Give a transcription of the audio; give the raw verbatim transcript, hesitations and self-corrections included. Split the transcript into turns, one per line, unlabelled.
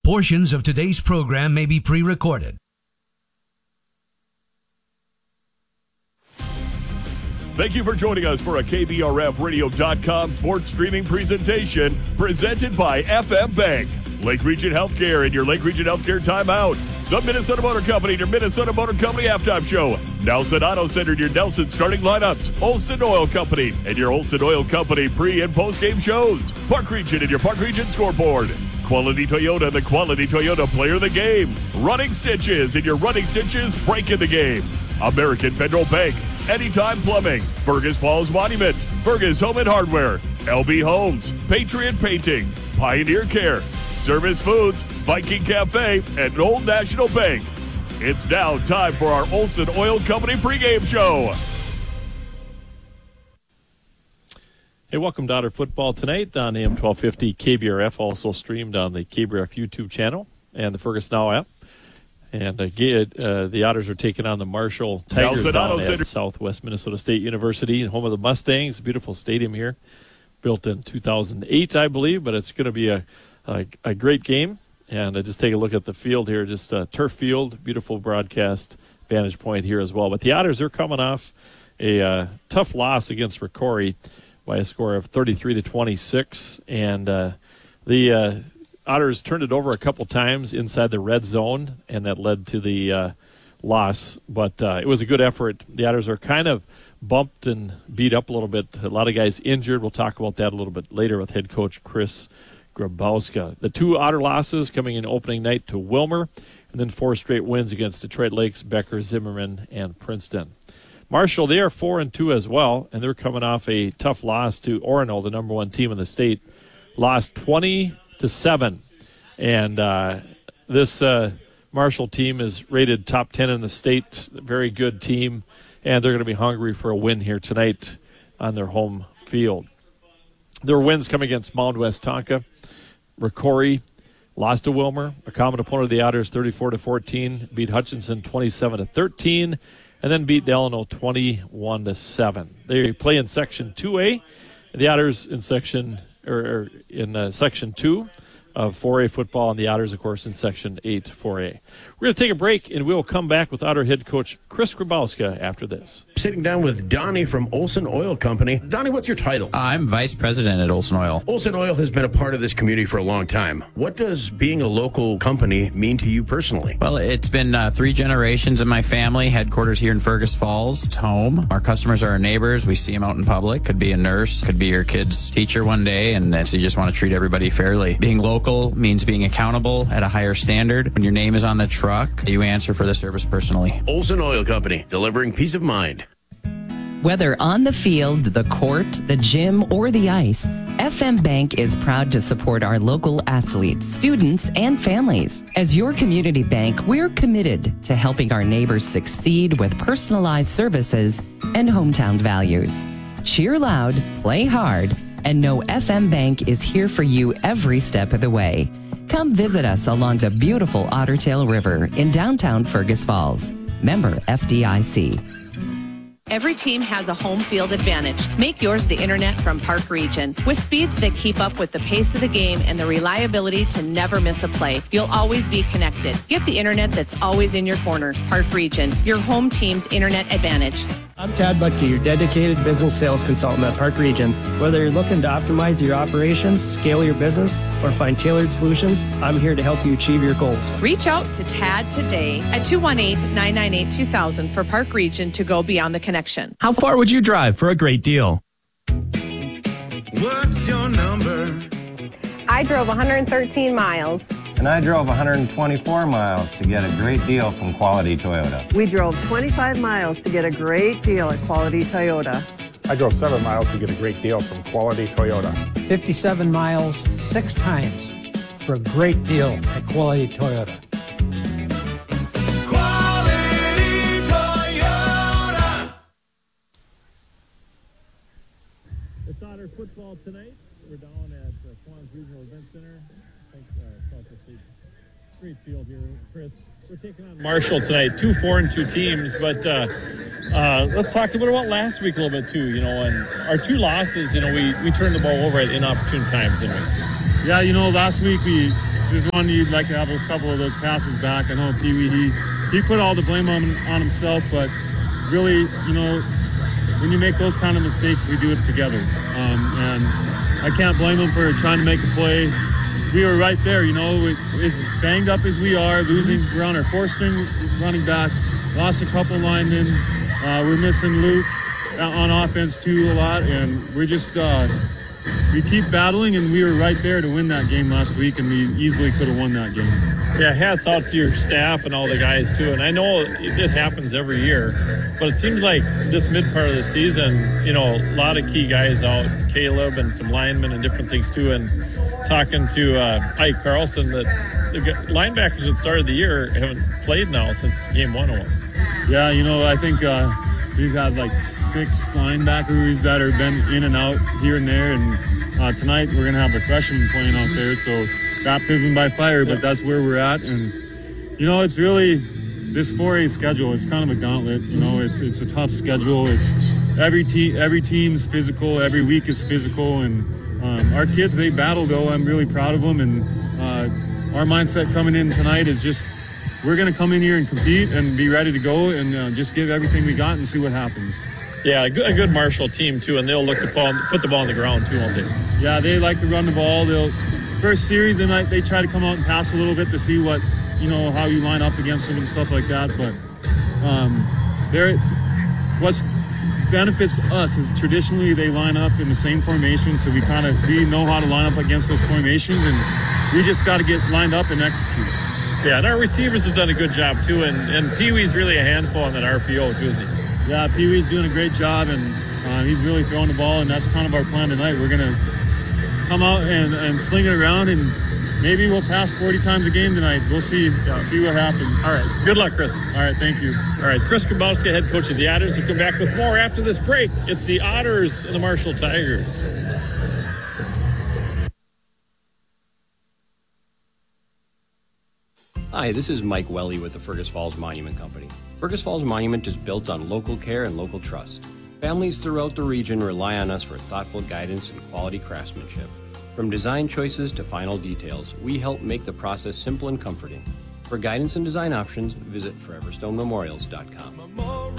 Portions of today's program may be pre-recorded.
Thank you for joining us for a K B R F radio dot com sports streaming presentation presented by F M Bank. Lake Region Healthcare and your Lake Region Healthcare timeout. The Minnesota Motor Company and your Minnesota Motor Company halftime show. Nelson Auto Center and your Nelson starting lineups. Olson Oil Company and your Olson Oil Company pre- and post-game shows. Park Region and your Park Region scoreboard. Quality Toyota and the Quality Toyota player of the game. Running Stitches and your Running Stitches break in the game. American Federal Bank. Anytime Plumbing, Fergus Falls Monument, Fergus Home and Hardware, L B Homes, Patriot Painting, Pioneer Care, Service Foods, Viking Cafe, and Old National Bank. It's now time for our Olson Oil Company pregame show.
Hey, welcome to Otter Football tonight on A M twelve fifty K B R F, also streamed on the K B R F YouTube channel and the Fergus Now app. And uh, uh, the Otters are taking on the Marshall Tigers down at Southwest Minnesota State University, home of the Mustangs. Beautiful stadium here, built in two thousand eight, I believe, but it's going to be a, a a great game. And uh, just take a look at the field here, just a turf field, beautiful broadcast vantage point here as well. But the Otters are coming off a uh, tough loss against Ricori by a score of thirty-three to twenty-six, and uh, the uh, Otters turned it over a couple times inside the red zone, and that led to the uh, loss. But uh, it was a good effort. The Otters are kind of bumped and beat up a little bit. A lot of guys injured. We'll talk about that a little bit later with head coach Chris Grabowska. The two Otter losses coming in opening night to Wilmer, and then four straight wins against Detroit Lakes, Becker, Zimmerman, and Princeton. Marshall, they are four and two as well, and they're coming off a tough loss to Orono, the number one team in the state. Lost twenty to seven, and uh, this uh, Marshall team is rated top ten in the state. Very good team, and they're going to be hungry for a win here tonight on their home field. Their wins come against Mound West Tonka, Ricori, lost to Wilmer, a common opponent of the Otters, thirty-four to fourteen, beat Hutchinson twenty-seven to thirteen, and then beat Delano twenty-one to seven. They play in Section two A. The Otters in Section or, or in uh, Section two of four A football, and the Otters, of course, in Section eight four A. We're going to take a break, and we'll come back with Otter head coach Chris Grabowska after this.
Sitting down with Donnie from Olson Oil Company. Donnie, what's your title?
Uh, I'm vice president at Olson Oil.
Olson Oil has been a part of this community for a long time. What does being a local company mean to you personally?
Well, it's been uh, three generations in my family, headquarters here in Fergus Falls. It's home. Our customers are our neighbors. We see them out in public. Could be a nurse, could be your kid's teacher one day, and so you just want to treat everybody fairly. Being local means being accountable at a higher standard. When your name is on the truck, you answer for the service personally.
Olson Oil Company, delivering peace of mind.
Whether on the field, the court, the gym, or the ice, F M Bank is proud to support our local athletes, students, and families. As your community bank, we're committed to helping our neighbors succeed with personalized services and hometown values. Cheer loud, play hard, and know F M Bank is here for you every step of the way. Come visit us along the beautiful Ottertail River in downtown Fergus Falls. Member F D I C.
Every team has a home field advantage. Make yours the internet from Park Region. With speeds that keep up with the pace of the game and the reliability to never miss a play, you'll always be connected. Get the internet that's always in your corner. Park Region, your home team's internet advantage.
I'm Tad Butke, your dedicated business sales consultant at Park Region. Whether you're looking to optimize your operations, scale your business, or find tailored solutions, I'm here to help you achieve your goals.
Reach out to Tad today at two one eight, nine nine eight, two thousand for Park Region to go beyond the connection.
How far would you drive for a great deal?
What's your number?
I drove one hundred thirteen miles.
And I drove one hundred twenty-four miles to get a great deal from Quality Toyota.
We drove twenty-five miles to get a great deal at Quality Toyota.
I drove seven miles to get a great deal from Quality Toyota.
fifty-seven miles, six times for a great deal at Quality Toyota.
Quality Toyota!
It's Otter football tonight. We're down at uh, Swans Regional Event Center. Thanks, uh, Southwest State. Great field here, Chris. We're taking on Marshall tonight. Two four and two teams, but uh, uh, let's talk a bit about last week a little bit too. You know, and our two losses. You know, we we turned the ball over at inopportune times, didn't we?
Yeah, you know, last week we There's one you'd like to have a couple of those passes back. I know Pee Wee, he, he put all the blame on, on himself, but really, you know, when you make those kind of mistakes, we do it together. Um, and I can't blame him for trying to make a play. We were right there, you know, as banged up as we are, losing, we're on our fourth string running back, lost a couple linemen. Uh, we're missing Luke on offense too a lot, and we're just, uh, we keep battling, and we were right there to win that game last week, and we easily could have won that game.
Yeah, hats out to your staff and all the guys too. And I know it, it happens every year, but it seems like this mid part of the season, you know, a lot of key guys out, Caleb and some linemen and different things too. And talking to uh, Ike Carlson, that the linebackers that started the year haven't played now since game one almost.
Yeah, you know, I think uh, we've had like six linebackers that have been in and out here and there, and uh, tonight we're going to have a freshman playing out there, so baptism by fire, but that's where we're at. And, you know, it's really this four A schedule. It's kind of a gauntlet, you know, it's it's a tough schedule. It's every, te- every team's physical, every week is physical, and um, our kids, they battle, though. I'm really proud of them, and uh, our mindset coming in tonight is just we're going to come in here and compete and be ready to go and uh, just give everything we got and see what happens.
Yeah, a good, a good Marshall team, too, and they'll look to ball, put the ball on the ground, too, won't they?
Yeah, they like to run the ball. They'll first series, they might they try to come out and pass a little bit to see what, you know, how you line up against them and stuff like that. But um, they're, what's benefits us is traditionally they line up in the same formation, so we kind of we know how to line up against those formations, and we just got to get lined up and execute.
Yeah, and our receivers have done a good job too, and, and Pee Wee's really a handful on that R P O too, isn't he?
Yeah, Pee Wee's doing a great job, and uh, he's really throwing the ball, and that's kind of our plan tonight. We're gonna come out and, and sling it around, and maybe we'll pass forty times a game tonight. We'll see. Yeah. See what happens.
All right. Good luck, Chris.
All right. Thank you.
All right. Chris Grabowski, head coach of the Otters. We'll come back with more after this break. It's the Otters and the Marshall Tigers.
Hi, this is Mike Welly with the Fergus Falls Monument Company. Fergus Falls Monument is built on local care and local trust. Families throughout the region rely on us for thoughtful guidance and quality craftsmanship. From design choices to final details, we help make the process simple and comforting. For guidance and design options, visit forever stone memorials dot com.